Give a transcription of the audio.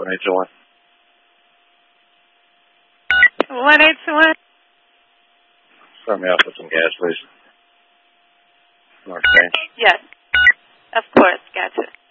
1821. 1821. Start me off with some gas, please. North Range. Yes. Of course. Gotcha.